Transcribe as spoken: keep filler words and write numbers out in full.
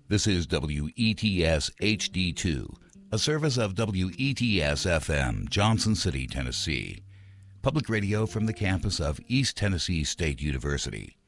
This is W E T S H D two, a service of W E T S F M, Johnson City, Tennessee. Public radio from the campus of East Tennessee State University.